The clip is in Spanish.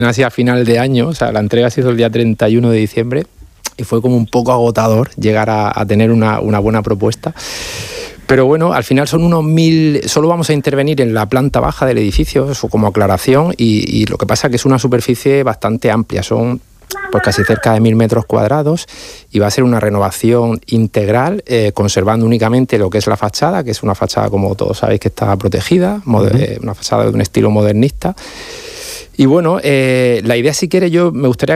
Así a final de año, o sea, la entrega ha sido el día 31 de diciembre y fue como un poco agotador llegar a tener una buena propuesta. Pero bueno, al final son unos 1000, solo vamos a intervenir en la planta baja del edificio, eso como aclaración, y lo que pasa es que es una superficie bastante amplia, son pues casi cerca de 1000 metros cuadrados y va a ser una renovación integral, conservando únicamente lo que es la fachada, que es una fachada, como todos sabéis, que está protegida, una fachada de un estilo modernista. Y bueno, la idea, si quieres, me gustaría